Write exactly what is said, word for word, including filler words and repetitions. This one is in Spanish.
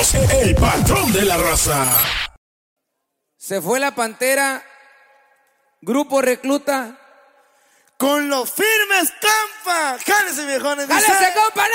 El patrón de la raza. Se fue la Pantera, Grupo Recluta. Con los firmes, compa. Jálese, viejones. ¡Jálese, compa!